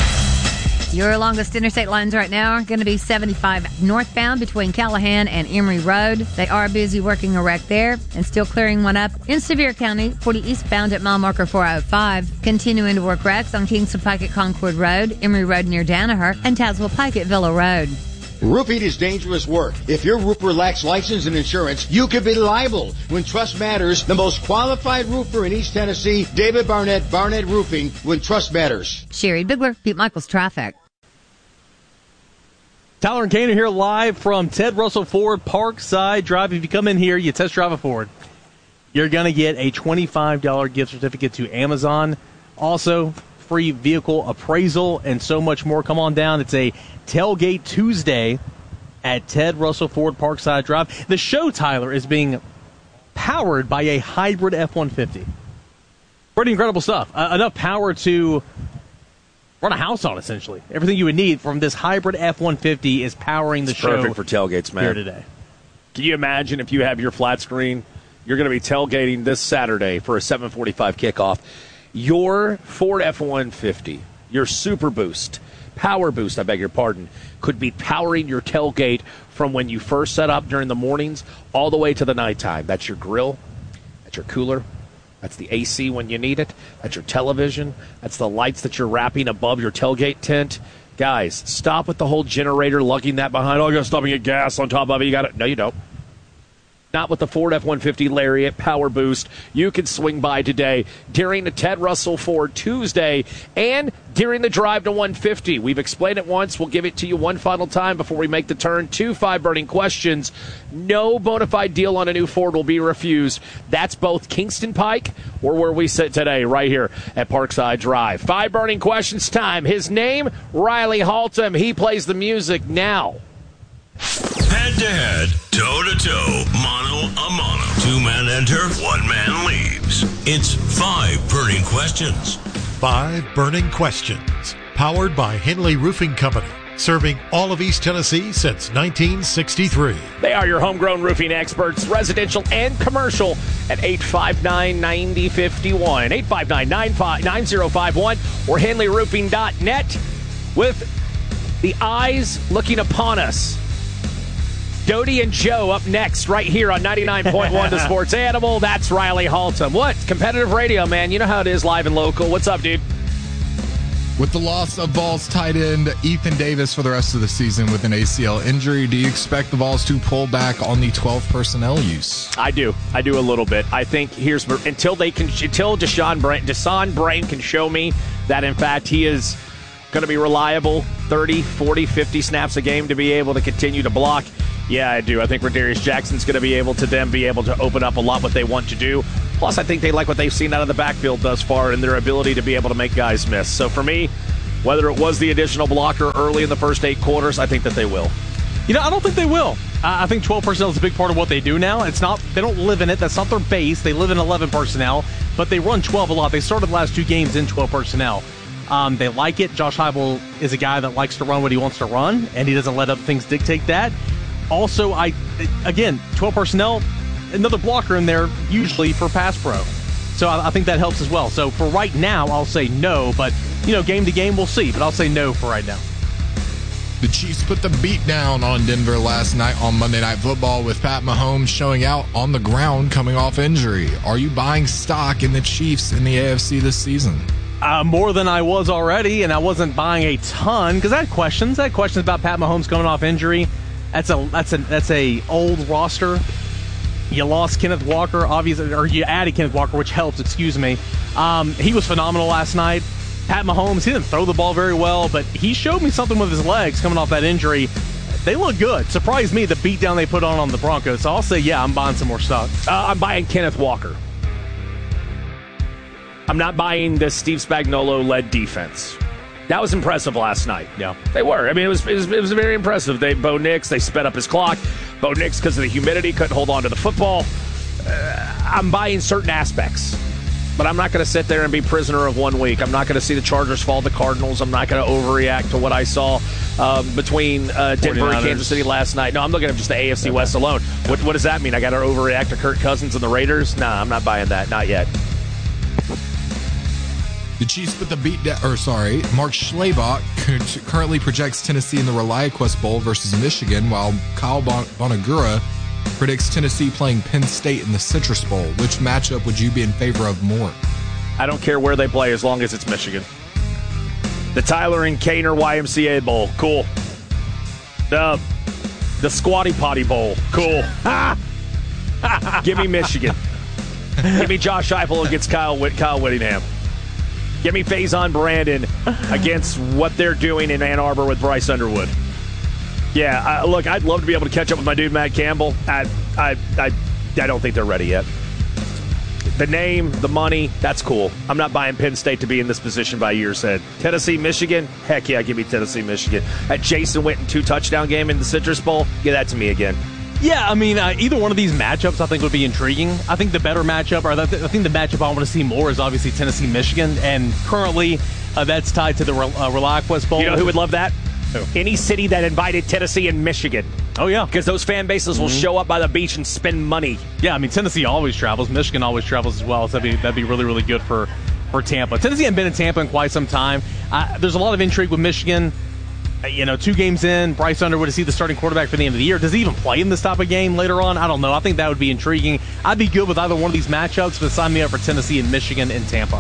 Your longest interstate lines right now are going to be 75 northbound between Callahan and Emory Road. They are busy working a wreck there and still clearing one up in Sevier County. 40 eastbound at mile marker 405. Continuing to work wrecks on Kingston Pike at Concord Road, Emory Road near Danaher, and Tazewell Pike at Villa Road. Roofing is dangerous work. If your roofer lacks license and insurance, you could be liable. When trust matters, the most qualified roofer in East Tennessee, David Barnett, Barnett Roofing, when trust matters. Sherry Bigler, Pete Michaels Traffic. Tyler and Kane are here live from Ted Russell Ford Parkside Drive. If you come in here, you test drive a Ford, you're going to get a $25 gift certificate to Amazon. Also, free vehicle appraisal and so much more. Come on down. It's a Tailgate Tuesday at Ted Russell Ford Parkside Drive. The show, Tyler, is being powered by a hybrid F-150. Pretty incredible stuff. Enough power to run a house on, essentially. Everything you would need from this hybrid F-150 is powering the show. Perfect for tailgates, man. Here today. Can you imagine if you have your flat screen? You're going to be tailgating this Saturday for a 7:45 kickoff. Your Ford F-150, your Super Boost, Power Boost, I beg your pardon, could be powering your tailgate from when you first set up during the mornings all the way to the nighttime. That's your grill. That's your cooler. That's the AC when you need it. That's your television. That's the lights that you're wrapping above your tailgate tent. Guys, stop with the whole generator lugging that behind. Oh, you got to stop and get gas on top of it. You got it. No, you don't. Not with the Ford F-150 Lariat Power Boost. You can swing by today during the Ted Russell Ford Tuesday and during the drive to 150. We've explained it once. We'll give it to you one final time before we make the turn. 2 5 burning questions. No bona fide deal on a new Ford will be refused. That's both Kingston Pike or where we sit today, right here at Parkside Drive. 5 burning questions time. His name, Riley Haltom. He plays the music now. Head-to-head, toe-to-toe, mano-a-mano. 2 men enter, 1 man leaves. It's 5 burning questions. 5 burning questions. Powered by Henley Roofing Company. serving all of East Tennessee since 1963. They are your homegrown roofing experts, residential and commercial, at 859-9051, 859-9051, or HenleyRoofing.net. With the eyes looking upon us, Dodie and Joe up next right here on 99.1 The Sports Animal. That's Riley Haltom. What? Competitive radio, man. You know how it is, live and local. What's up, dude? With the loss of Vols tight end Ethan Davis for the rest of the season with an ACL injury, do you expect the Vols to pull back on the 12 personnel use? I do a little bit. I think until Desan Brain can show me that in fact he is going to be reliable 30, 40, 50 snaps a game to be able to continue to block. Yeah, I do. I think Rodarius Jackson's going to be able to open up a lot what they want to do. Plus, I think they like what they've seen out of the backfield thus far and their ability to be able to make guys miss. So for me, whether it was the additional blocker early in the first 8 quarters, I think that they will. I don't think they will. I think 12 personnel is a big part of what they do now. It's not, they don't live in it. That's not their base. They live in 11 personnel, but they run 12 a lot. They started the last 2 games in 12 personnel. They like it. Josh Heupel is a guy that likes to run what he wants to run, and he doesn't let other things dictate that. Also, 12 personnel, another blocker in there, usually for pass pro. So I think that helps as well. So for right now, I'll say no, but, game to game, we'll see. But I'll say no for right now. The Chiefs put the beat down on Denver last night on Monday Night Football with Pat Mahomes showing out on the ground coming off injury. Are you buying stock in the Chiefs in the AFC this season? More than I was already, and I wasn't buying a ton because I had questions. I had questions about Pat Mahomes coming off injury. That's a old roster. You lost Kenneth Walker, obviously, or you added Kenneth Walker, which helps. Excuse me. He was phenomenal last night. Pat Mahomes, he didn't throw the ball very well, but he showed me something with his legs coming off that injury. They look good. Surprised me the beatdown they put on the Broncos. So I'll say, yeah, I'm buying some more stock. I'm buying Kenneth Walker. I'm not buying the Steve Spagnuolo-led defense. That was impressive last night. Yeah, they were. I mean, it was very impressive. Bo Nix, they sped up his clock. Bo Nix, because of the humidity, couldn't hold on to the football. I'm buying certain aspects, but I'm not going to sit there and be prisoner of 1 week. I'm not going to see the Chargers fall to the Cardinals. I'm not going to overreact to what I saw between Denver and Kansas City last night. No, I'm looking at just the AFC West alone. What does that mean? I got to overreact to Kirk Cousins and the Raiders? Nah, I'm not buying that. Not yet. The Chiefs put the beat down, Mark Schlabach currently projects Tennessee in the ReliaQuest Bowl versus Michigan, while Kyle Bonagura predicts Tennessee playing Penn State in the Citrus Bowl. Which matchup would you be in favor of more? I don't care where they play as long as it's Michigan. The Tyler and Kaner YMCA Bowl, cool. The Squatty Potty Bowl, cool. Give me Michigan. Give me Josh Heupel against Kyle Whittingham. Give me Faison Brandon against what they're doing in Ann Arbor with Bryce Underwood. Yeah, look, I'd love to be able to catch up with my dude Matt Campbell. I don't think they're ready yet. The name, the money, that's cool. I'm not buying Penn State to be in this position by year's head. Tennessee, Michigan, heck yeah, give me Tennessee, Michigan. That Jason Witten 2-touchdown game in the Citrus Bowl, give that to me again. Yeah, I mean, either one of these matchups I think would be intriguing. I think the better matchup, I think the matchup I want to see more is obviously Tennessee-Michigan, and currently that's tied to the ReliaQuest Bowl. You know who would love that? Who? Any city that invited Tennessee and Michigan. Oh, yeah. Because those fan bases will show up by the beach and spend money. Yeah, I mean, Tennessee always travels. Michigan always travels as well, so that'd be really, really good for Tampa. Tennessee hasn't been in Tampa in quite some time. There's a lot of intrigue with Michigan. 2 games in, Bryce Underwood, is he the starting quarterback for the end of the year? Does he even play in this type of game later on? I don't know. I think that would be intriguing. I'd be good with either one of these matchups, but sign me up for Tennessee and Michigan and Tampa.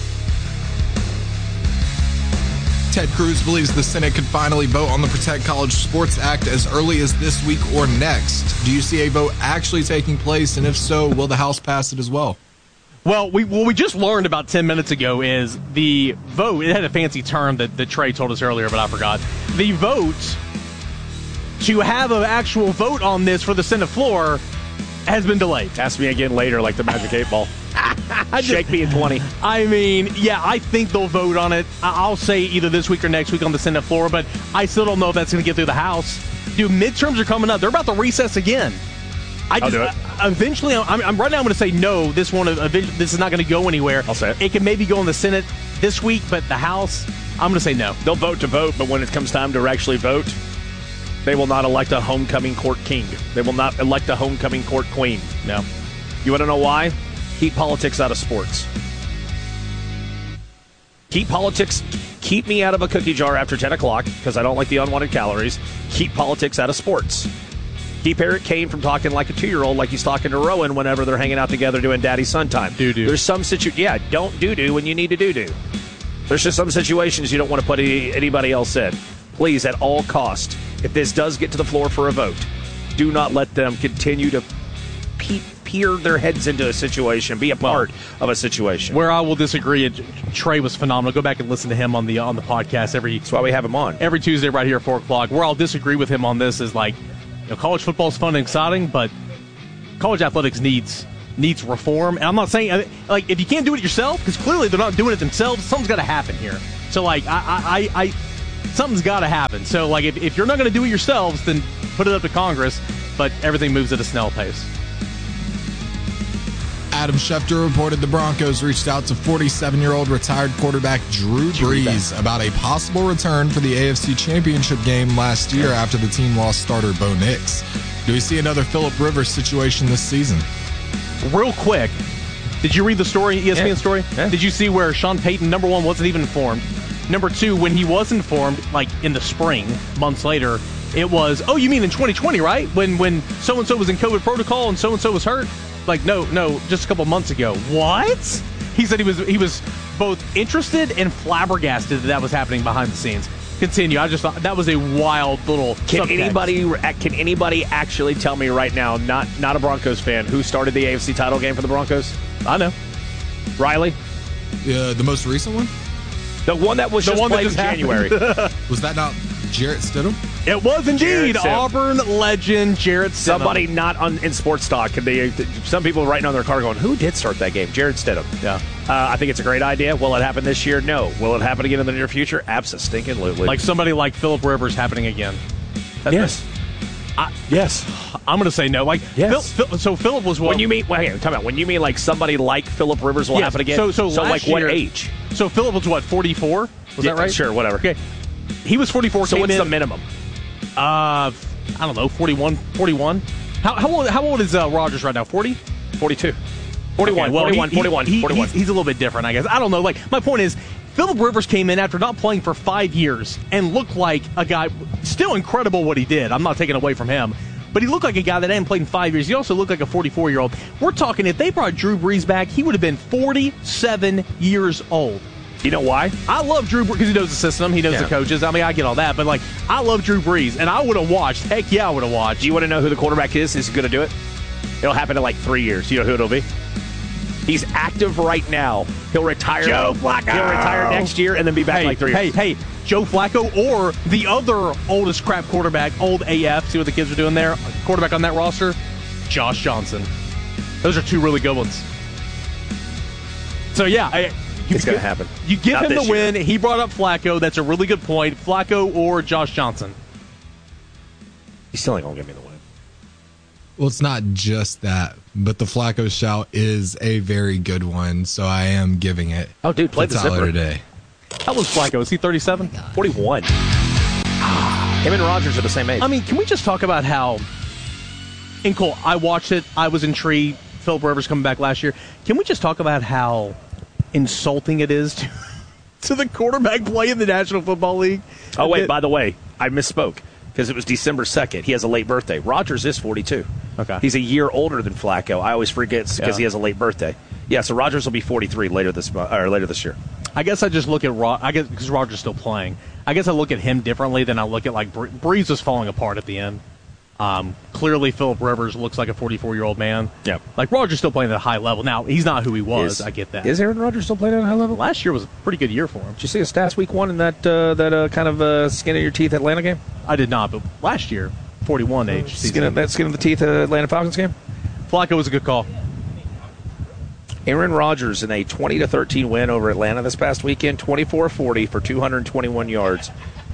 Ted Cruz believes the Senate could finally vote on the Protect College Sports Act as early as this week or next. Do you see a vote actually taking place? And if so, will the House pass it as well? Well, what we just learned about 10 minutes ago is the vote. It had a fancy term that Trey told us earlier, but I forgot. The vote to have an actual vote on this for the Senate floor has been delayed. Ask me again later, like the Magic 8 Ball. Shake me at 20. I mean, yeah, I think they'll vote on it. I'll say either this week or next week on the Senate floor, but I still don't know if that's going to get through the House. Dude, midterms are coming up. They're about to recess again. I'll do it. Eventually, I'm right now. I'm going to say no. This is not going to go anywhere. I'll say it. It can maybe go in the Senate this week, but the House, I'm going to say no. They'll vote to vote, but when it comes time to actually vote, they will not elect a homecoming court king. They will not elect a homecoming court queen. No. You want to know why? Keep politics out of sports. Keep me out of a cookie jar after 10 o'clock because I don't like the unwanted calories. Keep politics out of sports. Keep Eric Kane from talking like a 2-year-old like he's talking to Rowan whenever they're hanging out together doing daddy-son time. Doo-doo. There's some don't doo-doo when you need to doo-doo. There's just some situations you don't want to put anybody else in. Please, at all cost, if this does get to the floor for a vote, do not let them continue to peer their heads into a situation, be a part of a situation. Where I will disagree, Trey was phenomenal. Go back and listen to him on the podcast That's why we have him on every Tuesday right here at 4 o'clock. Where I'll disagree with him on this is college football is fun and exciting, but college athletics needs reform. And I'm not saying if you can't do it yourself, because clearly they're not doing it themselves, something's got to happen here. So I something's got to happen. So if you're not going to do it yourselves, then put it up to Congress. But everything moves at a snail pace. Adam Schefter reported the Broncos reached out to 47-year-old retired quarterback Drew Brees about a possible return for the AFC Championship game last year after the team lost starter Bo Nix. Do we see another Phillip Rivers situation this season? Real quick, did you read the story, ESPN story? Yeah. Did you see where Sean Payton, number one, wasn't even informed? Number two, when he was informed, in the spring, months later, it was, oh, you mean in 2020, right? When so-and-so was in COVID protocol and so-and-so was hurt? No, just a couple months ago. What? He said he was both interested and flabbergasted that was happening behind the scenes. Continue. I just thought that was a wild little subtext. Can anybody actually tell me right now, not a Broncos fan, who started the AFC title game for the Broncos? I know. Riley? The most recent one? The one that was just played in January. Was that not Jarrett Stidham? It was indeed. Auburn legend Jarrett Stidham. Somebody not in sports talk. Some people writing on their car going, who did start that game? Jarrett Stidham. Yeah. I think it's a great idea. Will it happen this year? No. Will it happen again in the near future? Absolutely. Like somebody like Phillip Rivers happening again. Yes. Yes. I'm going to say no. Yes. So Phillip was what? When you mean, when you mean like somebody like Phillip Rivers will happen again? So like year, what age? So Phillip was what, 44? Was that right? Sure, whatever. Okay. He was 44. So what's the minimum? I don't know, 41. How old is Rodgers right now? 40? 42. 41. Okay, 41. He's a little bit different, I guess. I don't know. My point is, Phillip Rivers came in after not playing for 5 years and looked like a guy, still incredible what he did. I'm not taking away from him. But he looked like a guy that hadn't played in 5 years. He also looked like a 44-year-old. We're talking, if they brought Drew Brees back, he would have been 47 years old. You know why? I love Drew Brees because he knows the system. He knows the coaches. I mean, I get all that. But, I love Drew Brees, and I would have watched. Heck yeah, I would have watched. Do you want to know who the quarterback is? Is he going to do it? It'll happen in 3 years. You know who it'll be? He's active right now. He'll retire. Joe Flacco. He'll retire next year and then be back in 3 years. Hey, Joe Flacco or the other oldest crap quarterback, old AF. See what the kids are doing there? Quarterback on that roster? Josh Johnson. Those are two really good ones. So, yeah. It's going to happen. You give Not him the win. year. He brought up Flacco. That's a really good point. Flacco or Josh Johnson? He's still ain't going to give me the win. Well, it's not just that, but the Flacco shout is a very good one, so I am giving it. Oh, dude, play the Tyler zipper today. How old is Flacco? Is he 37? 41. Him and Rodgers are the same age. I mean, can we just talk about how... And Cole, I watched it. I was intrigued. Phillip Rivers coming back last year. Can we just talk about how insulting it is to the quarterback play in the National Football League? Oh, wait, by the way, I misspoke because it was December 2nd. He has a late birthday. Rodgers is 42. Okay. He's a year older than Flacco. I always forget because he has a late birthday. Yeah, so Rodgers will be 43 later this year. I guess I just look at because Rodgers still playing. I guess I look at him differently than I look at Brees was falling apart at the end. Clearly, Phillip Rivers looks like a 44-year-old man. Yeah, Rodgers still playing at a high level. Now he's not who he was. I get that. Is Aaron Rodgers still playing at a high level? Last year was a pretty good year for him. Did you see his stats week one in that kind of skin of your teeth Atlanta game? I did not, but last year, 41 age. Skin of the teeth Atlanta Falcons game. Flacco was a good call. Aaron Rodgers in a 20-13 win over Atlanta this past weekend, 24-40 for 221 yards.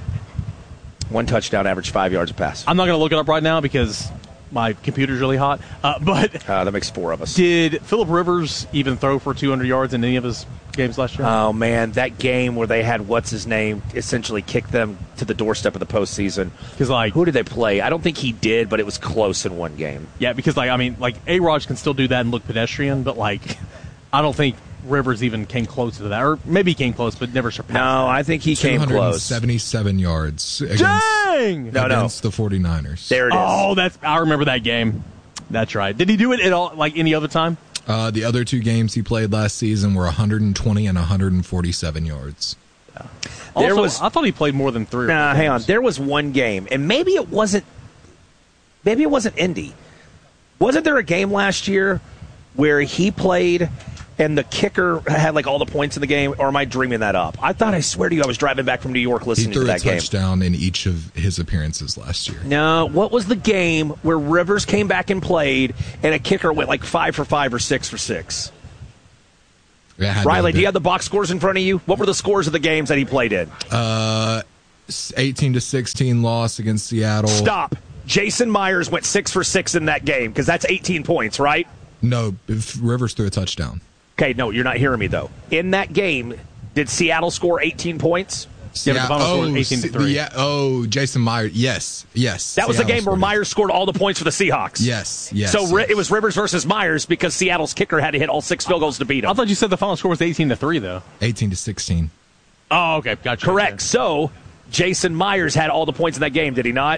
One touchdown, average 5 yards a pass. I'm not going to look it up right now because my computer's really hot. But that makes four of us. Did Phillip Rivers even throw for 200 yards in any of his games last year? Oh, man, that game where they had what's-his-name essentially kick them to the doorstep of the postseason. Because, who did they play? I don't think he did, but it was close in one game. Yeah, because, A-Raj can still do that and look pedestrian, but, I don't think Rivers even came close to that. Or maybe he came close, but never surpassed that. I think he came close. 277 yards against the 49ers. There it is. Oh, I remember that game. That's right. Did he do it at all, any other time? The other two games he played last season were 120 and 147 yards. Yeah. I thought he played more than 3 or 4 hang on. games. There was one game, and maybe it wasn't Indy. Wasn't there a game last year where he played and the kicker had all the points in the game, or am I dreaming that up? I swear to you, I was driving back from New York listening to that game. He threw a touchdown in each of his appearances last year. No, what was the game where Rivers came back and played, and a kicker went 5 for 5 or 6 for 6? Riley, do you have the box scores in front of you? What were the scores of the games that he played in? 18-16 loss against Seattle. Stop. Jason Myers went 6 for 6 in that game because that's 18 points, right? No, Rivers threw a touchdown. Okay, no, you're not hearing me, though. In that game, did Seattle score 18 points? Yeah, but the final score was 18-3. Jason Myers. Yes. That was the game where Myers scored all the points for the Seahawks. Yes. So it was Rivers versus Myers because Seattle's kicker had to hit all 6 field goals to beat him. I thought you said the final score was 18-3, though. 18-16. Oh, okay. Gotcha. Correct. So Jason Myers had all the points in that game, did he not?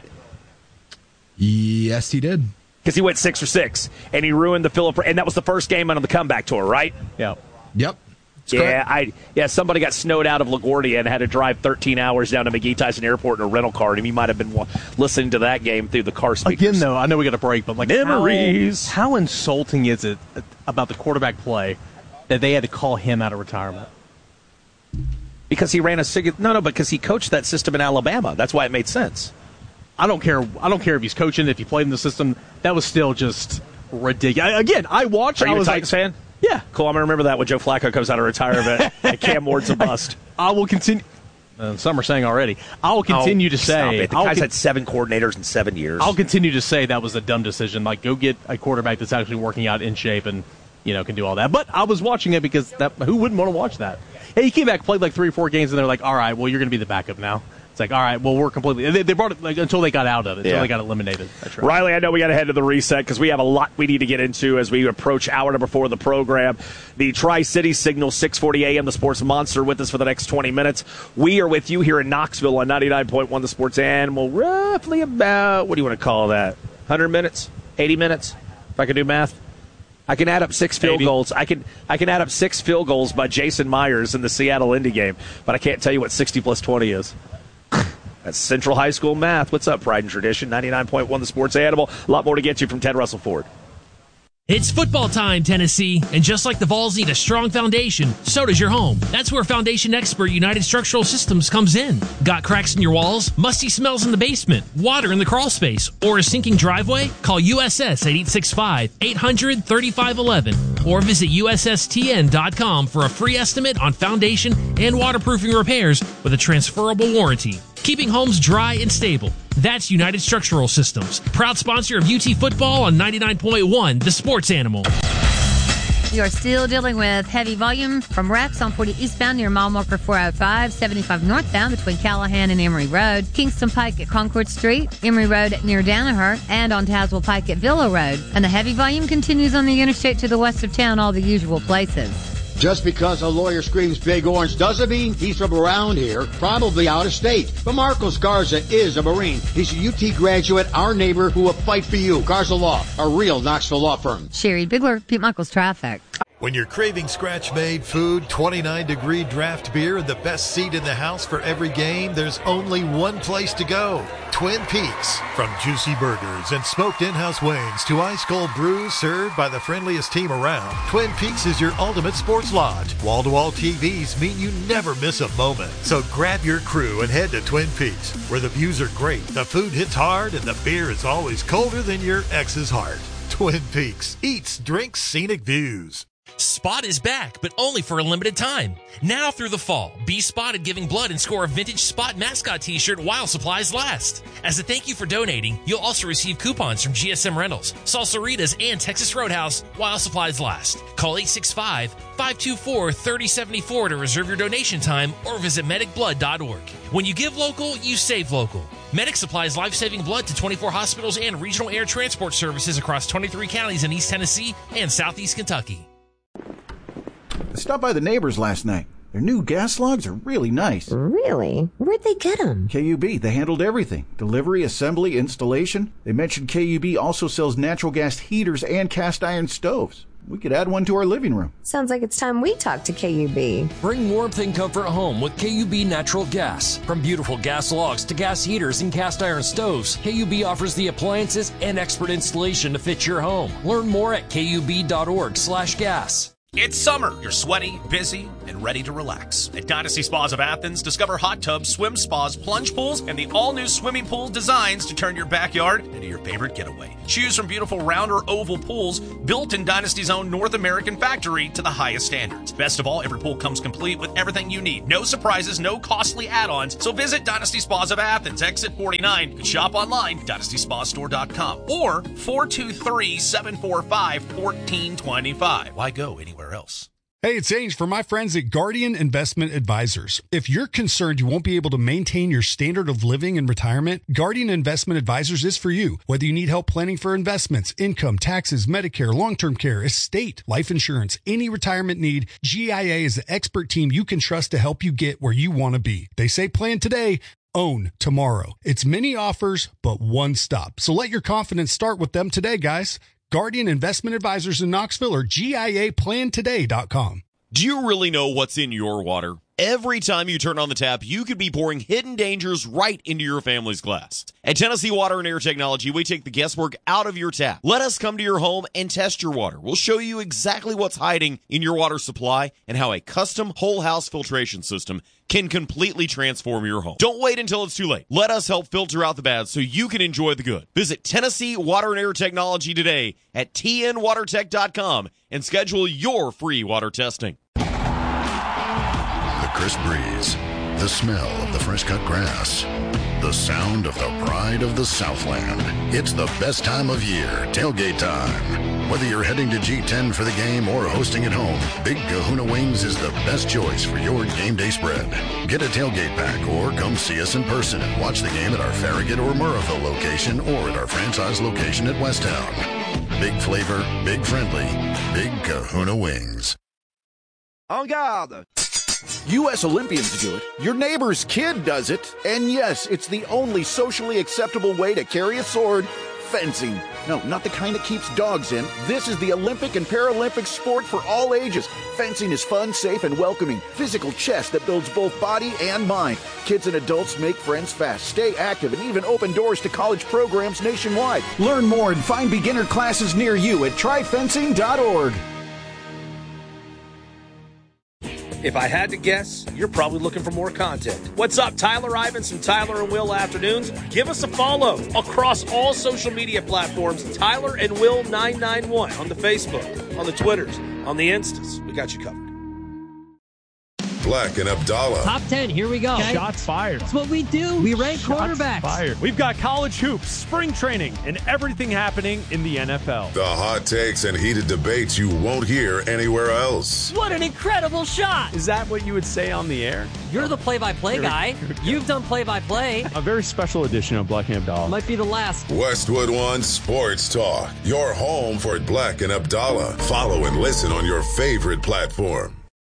Yes, he did. Because he went 6 for 6, and he ruined the Philip. And that was the first game on the comeback tour, right? Yeah. Yep. Somebody got snowed out of LaGuardia and had to drive 13 hours down to McGee Tyson Airport in a rental car, and he might have been listening to that game through the car speakers. Again, though, I know we got a break, but memories. How insulting is it about the quarterback play that they had to call him out of retirement? Because he ran because he coached that system in Alabama. That's why it made sense. I don't care if he's coaching, if he played in the system. That was still just ridiculous. Again, I watched. Are you a Titans fan? Yeah. Cool. I'm going to remember that when Joe Flacco comes out of retirement and Cam Ward's a bust. I will continue. Some are saying already. I will continue to say. The guy's had 7 coordinators in 7 years. I'll continue to say that was a dumb decision. Go get a quarterback that's actually working out in shape and can do all that. But I was watching it because who wouldn't want to watch that? Hey, he came back, played 3 or 4 games, and they're like, all right, well, you're going to be the backup now. It's all right, well, we're completely. They brought it until they got out of it, until they got eliminated. That's right. Riley, I know we got to head to the reset because we have a lot we need to get into as we approach hour number 4 of the program. The Tri-City Signal, 6:40 a.m. The Sports Monster with us for the next 20 minutes. We are with you here in Knoxville on 99.1 The Sports Animal. Roughly about, what do you want to call that? 100 minutes? 80 minutes? If I can do math. I can add up 6 field goals. I can add up 6 field goals by Jason Myers in the Seattle Indy game, but I can't tell you what 60 plus 20 is. That's Central High School math. What's up, Pride and Tradition? 99.1 The Sports Animal. A lot more to get you from Ted Russell Ford. It's football time, Tennessee, and just like the Vols need a strong foundation, so does your home. That's where foundation expert United Structural Systems comes in. Got cracks in your walls, musty smells in the basement, water in the crawl space, or a sinking driveway? Call USS at 865-800-3511 or visit USSTN.com for a free estimate on foundation and waterproofing repairs with a transferable warranty. Keeping homes dry and stable. That's United Structural Systems, proud sponsor of UT football on 99.1 The Sports Animal. You are still dealing with heavy volume from wrecks on 40 eastbound near mile marker 405, 75 northbound between Callahan and Emory Road, Kingston Pike at Concord Street, Emory Road near Danaher, and on Tazewell Pike at Villa Road. And the heavy volume continues on the interstate to the west of town, all the usual places. Just because a lawyer screams Big Orange doesn't mean he's from around here, probably out of state. But Marcos Garza is a Marine. He's a UT graduate, our neighbor who will fight for you. Garza Law, a real Knoxville law firm. Sherry Bigler, Pete Michaels Traffic. When you're craving scratch-made food, 29-degree draft beer, and the best seat in the house for every game, there's only one place to go. Twin Peaks. From juicy burgers and smoked in-house wings to ice-cold brews served by the friendliest team around, Twin Peaks is your ultimate sports lodge. Wall-to-wall TVs mean you never miss a moment. So grab your crew and head to Twin Peaks, where the views are great, the food hits hard, and the beer is always colder than your ex's heart. Twin Peaks. Eats, drinks, scenic views. Spot is back, but only for a limited time. Now through the fall, be spotted giving blood and score a vintage Spot mascot t-shirt while supplies last. As a thank you for donating, you'll also receive coupons from GSM Rentals, Salsaritas, and Texas Roadhouse while supplies last. Call 865-524-3074 to reserve your donation time or visit medicblood.org. When you give local, you save local. Medic supplies life-saving blood to 24 hospitals and regional air transport services across 23 counties in East Tennessee and Southeast Kentucky. I stopped by the neighbors last night. Their new gas logs are really nice. Really? Where'd they get them? KUB. They handled everything. Delivery, assembly, installation. They mentioned KUB also sells natural gas heaters and cast iron stoves. We could add one to our living room. Sounds like it's time we talk to KUB. Bring warmth and comfort home with KUB Natural Gas. From beautiful gas logs to gas heaters and cast iron stoves, KUB offers the appliances and expert installation to fit your home. Learn more at KUB.org/gas. It's summer. You're sweaty, busy, and ready to relax. At Dynasty Spas of Athens, discover hot tubs, swim spas, plunge pools, and the all-new swimming pool designs to turn your backyard into your favorite getaway. Choose from beautiful round or oval pools built in Dynasty's own North American factory to the highest standards. Best of all, every pool comes complete with everything you need. No surprises, no costly add-ons. So visit Dynasty Spas of Athens, exit 49. You can shop online, DynastySpaStore.com, or 423-745-1425. Why go anywhere else? Hey, it's Ange for my friends at Guardian Investment Advisors. If you're concerned you won't be able to maintain your standard of living in retirement, Guardian Investment Advisors is for you. Whether you need help planning for investments, income, taxes, Medicare, long-term care, estate, life insurance, any retirement need, GIA is the expert team you can trust to help you get where you want to be. They say plan today, own tomorrow. It's many offers, but one stop. So let your confidence start with them today, guys. Guardian Investment Advisors in Knoxville or GIAPlantoday.com. Do you really know what's in your water? Every time you turn on the tap, you could be pouring hidden dangers right into your family's glass. At Tennessee Water and Air Technology, we take the guesswork out of your tap. Let us come to your home and test your water. We'll show you exactly what's hiding in your water supply and how a custom whole house filtration system can completely transform your home. Don't wait until it's too late. Let us help filter out the bad so you can enjoy the good. Visit Tennessee Water and Air Technology today at tnwatertech.com and schedule your free water testing. The crisp breeze, the smell of the fresh-cut grass, the sound of the pride of the Southland. It's the best time of year, tailgate time. Whether you're heading to G10 for the game or hosting at home, Big Kahuna Wings is the best choice for your game day spread. Get a tailgate pack or come see us in person and watch the game at our Farragut or Murrayville location or at our franchise location at Westtown. Big flavor, big friendly, Big Kahuna Wings. En garde! U.S. Olympians do it, your neighbor's kid does it, and yes, it's the only socially acceptable way to carry a sword, fencing. No, not the kind that keeps dogs in. This is the Olympic and Paralympic sport for all ages. Fencing is fun, safe, and welcoming. Physical chess that builds both body and mind. Kids and adults make friends fast, stay active, and even open doors to college programs nationwide. Learn more and find beginner classes near you at tryfencing.org. If I had to guess, you're probably looking for more content. What's up, Tyler Ivins from Tyler and Will Afternoons? Give us a follow across all social media platforms. Tyler and Will 991 on the Facebook, on the Twitters, on the Instas. We got you covered. Black and Abdallah. Top 10, here we go. Okay. Shots fired. That's what we do. We rank quarterbacks. Fired. We've got college hoops, spring training, and everything happening in the NFL. The hot takes and heated debates you won't hear anywhere else. What an incredible shot. Is that what you would say on the air? You're the play-by-play guy. You've done play-by-play. A very special edition of Black and Abdallah. Might be the last. Westwood One Sports Talk. Your home for Black and Abdallah. Follow and listen on your favorite platform.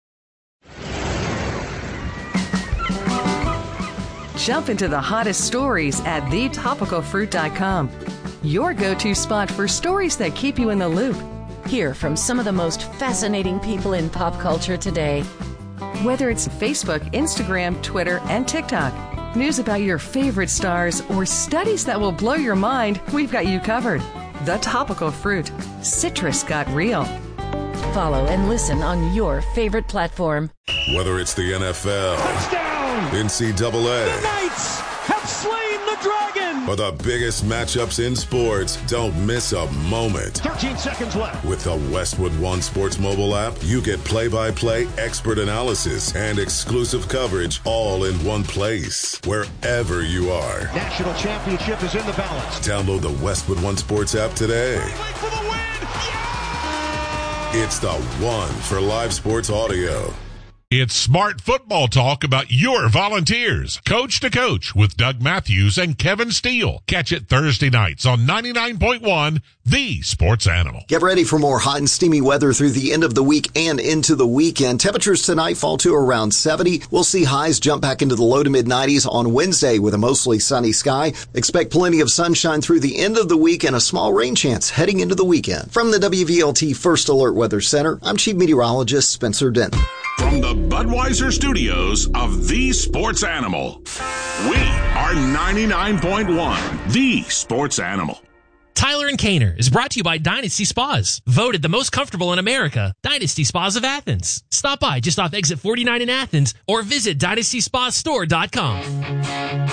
Jump into the hottest stories at thetopicalfruit.com. Your go-to spot for stories that keep you in the loop. Hear from some of the most fascinating people in pop culture today. Whether it's Facebook, Instagram, Twitter, and TikTok, news about your favorite stars, or studies that will blow your mind, we've got you covered. The Topical Fruit. Citrus got real. Follow and listen on your favorite platform. Whether it's the NFL, touchdown, NCAA, the Knights have slain the the Dragon! For the biggest matchups in sports, don't miss a moment. 13 seconds left. With the Westwood One Sports mobile app, you get play-by-play expert analysis and exclusive coverage all in one place, wherever you are. National championship is in the balance. Download the Westwood One Sports app today. For the win! It's the one for live sports audio. It's Smart Football Talk about your Volunteers. Coach to Coach with Doug Matthews and Kevin Steele. Catch it Thursday nights on 99.1, The Sports Animal. Get ready for more hot and steamy weather through the end of the week and into the weekend. Temperatures tonight fall to around 70. We'll see highs jump back into the low to mid 90s on Wednesday with a mostly sunny sky. Expect plenty of sunshine through the end of the week and a small rain chance heading into the weekend. From the WVLT First Alert Weather Center, I'm Chief Meteorologist Spencer Denton. From the Budweiser studios of The Sports Animal, we are 99.1 The Sports Animal. Tyler and Kaner is brought to you by Dynasty Spas, voted the most comfortable in America. Dynasty Spas of Athens. Stop by just off exit 49 in Athens or visit DynastySpaStore.com.